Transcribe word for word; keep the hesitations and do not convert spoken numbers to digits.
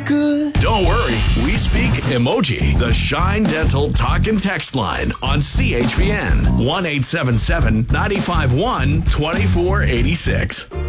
good. Don't worry, we speak emoji. The Shine Dental Talk and Text line on C H P N one eight seven seven, nine five one, two four eight six.